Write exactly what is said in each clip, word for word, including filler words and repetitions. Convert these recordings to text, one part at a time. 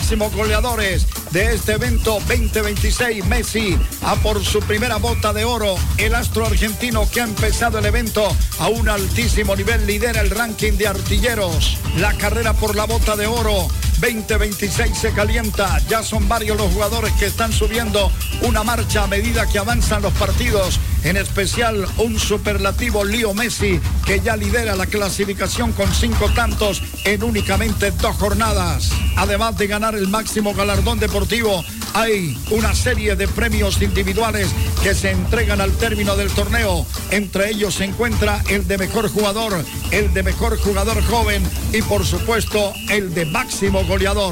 máximos goleadores de este evento veinte veintiséis. Messi a por su primera bota de oro. El astro argentino que ha empezado el evento a un altísimo nivel lidera el ranking de artilleros. La carrera por la bota de oro veinte veintiséis se calienta. Ya son varios los jugadores que están subiendo una marcha a medida que avanzan los partidos. En especial un superlativo Leo Messi, que ya lidera la clasificación con cinco tantos en únicamente dos jornadas. Además de ganar el máximo galardón deportivo, hay una serie de premios individuales que se entregan al término del torneo. Entre ellos se encuentra el de mejor jugador, el de mejor jugador joven y por supuesto el de máximo goleador.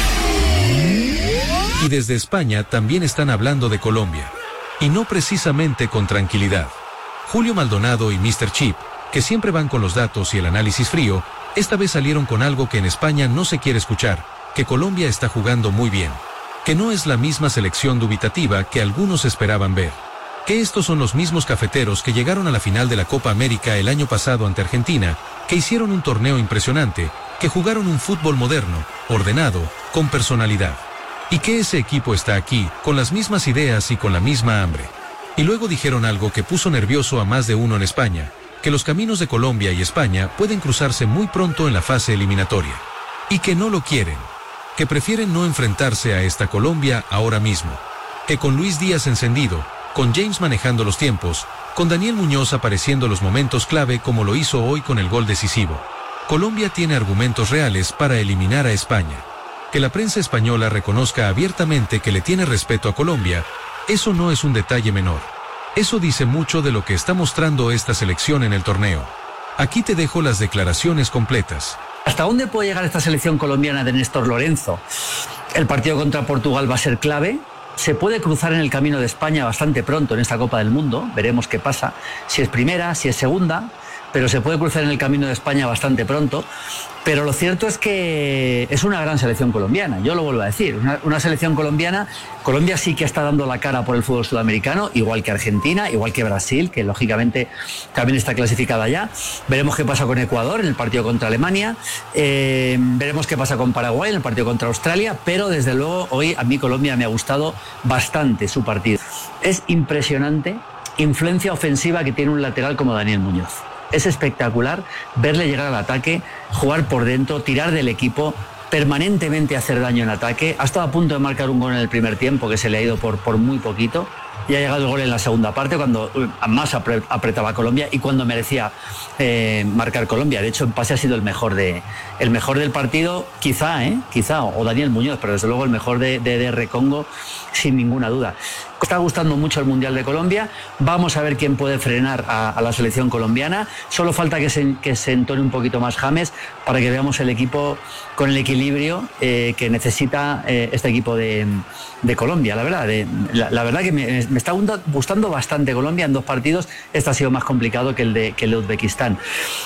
Y desde España también están hablando de Colombia. Y no precisamente con tranquilidad. Julio Maldonado y míster Chip, que siempre van con los datos y el análisis frío, esta vez salieron con algo que en España no se quiere escuchar, que Colombia está jugando muy bien. Que no es la misma selección dubitativa que algunos esperaban ver. Que estos son los mismos cafeteros que llegaron a la final de la Copa América el año pasado ante Argentina, que hicieron un torneo impresionante, que jugaron un fútbol moderno, ordenado, con personalidad. Y que ese equipo está aquí, con las mismas ideas y con la misma hambre. Y luego dijeron algo que puso nervioso a más de uno en España, que los caminos de Colombia y España pueden cruzarse muy pronto en la fase eliminatoria. Y que no lo quieren. Que prefieren no enfrentarse a esta Colombia ahora mismo. Que con Luis Díaz encendido, con James manejando los tiempos, con Daniel Muñoz apareciendo los momentos clave como lo hizo hoy con el gol decisivo, Colombia tiene argumentos reales para eliminar a España. Que la prensa española reconozca abiertamente que le tiene respeto a Colombia, eso no es un detalle menor. Eso dice mucho de lo que está mostrando esta selección en el torneo. Aquí te dejo las declaraciones completas. ¿Hasta dónde puede llegar esta selección colombiana de Néstor Lorenzo? El partido contra Portugal va a ser clave. Se puede cruzar en el camino de España bastante pronto en esta Copa del Mundo. Veremos qué pasa, si es primera, si es segunda, pero se puede cruzar en el camino de España bastante pronto. Pero lo cierto es que es una gran selección colombiana, yo lo vuelvo a decir, una, una selección colombiana. Colombia sí que está dando la cara por el fútbol sudamericano, igual que Argentina, igual que Brasil, que lógicamente también está clasificada ya. Veremos qué pasa con Ecuador en el partido contra Alemania, eh, veremos qué pasa con Paraguay en el partido contra Australia, pero desde luego hoy a mí Colombia me ha gustado bastante su partido. Es impresionante influencia ofensiva que tiene un lateral como Daniel Muñoz. Es espectacular verle llegar al ataque, jugar por dentro, tirar del equipo, permanentemente hacer daño en ataque. Ha estado a punto de marcar un gol en el primer tiempo, que se le ha ido por, por muy poquito. Y ha llegado el gol en la segunda parte, cuando más apretaba Colombia y cuando merecía eh, marcar Colombia. De hecho, en pase ha sido el mejor de el mejor del partido, quizá, ¿eh? quizá, o Daniel Muñoz, pero desde luego el mejor de, de, de R. Congo, sin ninguna duda. Está gustando mucho el Mundial de Colombia. Vamos a ver quién puede frenar a, a la selección colombiana. Solo falta que se, que se entone un poquito más James para que veamos el equipo con el equilibrio eh, que necesita eh, este equipo de, de Colombia. La verdad, de, la, la verdad que me, me está gustando bastante Colombia en dos partidos. Este ha sido más complicado que el de, que el de Uzbekistán.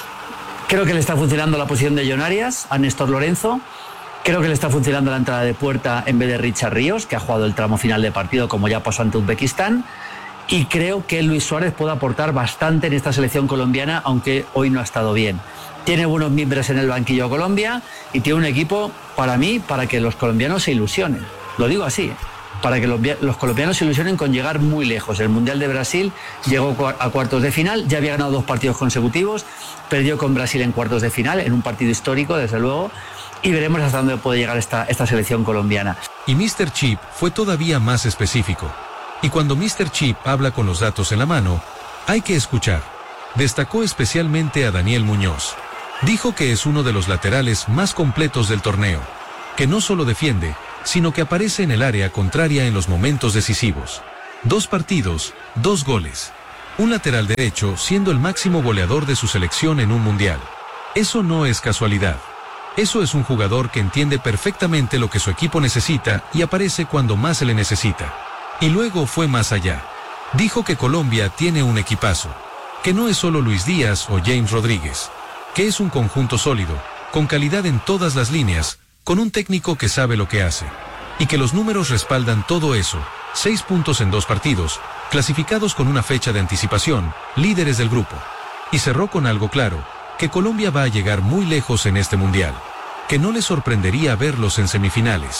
Creo que le está funcionando la posición de John Arias a Néstor Lorenzo. Creo que le está funcionando la entrada de puerta en vez de Richard Ríos, que ha jugado el tramo final de partido como ya pasó ante Uzbekistán. Y creo que Luis Suárez puede aportar bastante en esta selección colombiana, aunque hoy no ha estado bien. Tiene buenos miembros en el banquillo Colombia y tiene un equipo, para mí, para que los colombianos se ilusionen. Lo digo así, ¿eh? Para que los, los colombianos se ilusionen con llegar muy lejos. El Mundial de Brasil llegó a cuartos de final, ya había ganado dos partidos consecutivos, perdió con Brasil en cuartos de final, en un partido histórico, desde luego. Y veremos hasta dónde puede llegar esta, esta selección colombiana. Y míster Chip fue todavía más específico. Y cuando míster Chip habla con los datos en la mano, hay que escuchar. Destacó especialmente a Daniel Muñoz. Dijo que es uno de los laterales más completos del torneo. Que no solo defiende, sino que aparece en el área contraria en los momentos decisivos. Dos partidos, dos goles. Un lateral derecho siendo el máximo goleador de su selección en un mundial. Eso no es casualidad. Eso es un jugador que entiende perfectamente lo que su equipo necesita y aparece cuando más se le necesita. Y luego fue más allá. Dijo que Colombia tiene un equipazo. Que no es solo Luis Díaz o James Rodríguez. Que es un conjunto sólido, con calidad en todas las líneas, con un técnico que sabe lo que hace. Y que los números respaldan todo eso. Seis puntos en dos partidos, clasificados con una fecha de anticipación, líderes del grupo. Y cerró con algo claro, que Colombia va a llegar muy lejos en este mundial. Que no le sorprendería verlos en semifinales.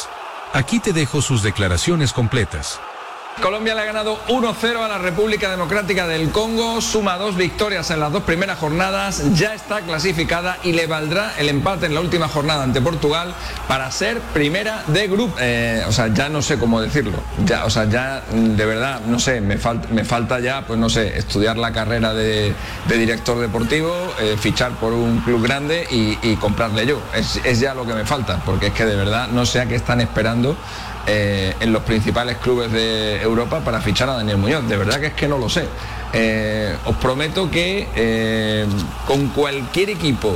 Aquí te dejo sus declaraciones completas. Colombia le ha ganado uno cero a la República Democrática del Congo, suma dos victorias en las dos primeras jornadas, ya está clasificada y le valdrá el empate en la última jornada ante Portugal para ser primera de grupo. Eh, o sea, ya no sé cómo decirlo, ya, o sea, ya de verdad, no sé, me, fal me falta ya, pues no sé, estudiar la carrera de, de director deportivo, eh, fichar por un club grande y, y comprarle yo. Es, es ya lo que me falta, porque es que de verdad no sé a qué están esperando Eh, en los principales clubes de Europa para fichar a Daniel Muñoz. De verdad que es que no lo sé. Eh, os prometo que eh, con cualquier equipo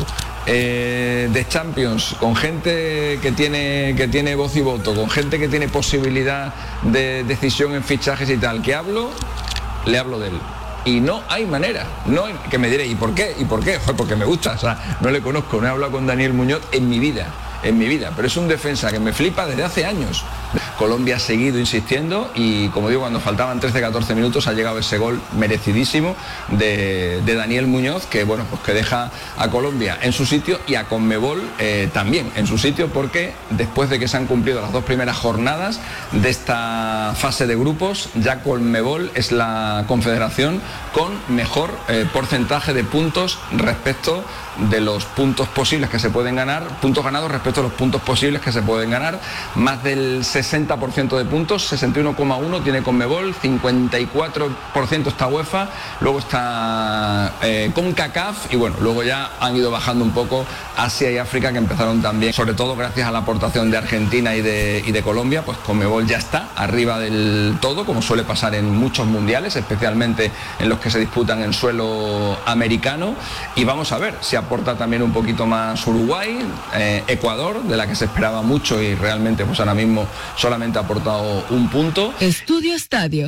eh, de Champions, con gente que tiene, que tiene voz y voto, con gente que tiene posibilidad de decisión en fichajes y tal, que hablo, le hablo de él. Y no hay manera, no hay, que me diré, ¿y por qué? ¿Y por qué? Joder, porque me gusta, o sea, no le conozco, no he hablado con Daniel Muñoz en mi vida, en mi vida, pero es un defensa que me flipa desde hace años. Colombia ha seguido insistiendo y, como digo, cuando faltaban trece catorce minutos ha llegado ese gol merecidísimo de, de Daniel Muñoz, que bueno, pues que deja a Colombia en su sitio y a Conmebol eh, también en su sitio, porque después de que se han cumplido las dos primeras jornadas de esta fase de grupos, ya Conmebol es la confederación con mejor eh, porcentaje de puntos respecto de los puntos posibles que se pueden ganar, puntos ganados respecto a los puntos posibles que se pueden ganar, más del sesenta por ciento de puntos, sesenta y uno coma uno tiene Conmebol, cincuenta y cuatro por ciento está UEFA, luego está eh, CONCACAF y bueno, luego ya han ido bajando un poco Asia y África, que empezaron también, sobre todo gracias a la aportación de Argentina y de, y de Colombia, pues Conmebol ya está arriba del todo, como suele pasar en muchos mundiales, especialmente en los que se disputan en suelo americano, y vamos a ver si aporta también un poquito más Uruguay, eh, Ecuador, de la que se esperaba mucho y realmente pues ahora mismo solamente ha aportado un punto. Estudio Estadio.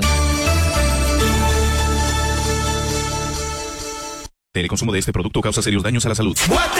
El consumo de este producto causa serios daños a la salud.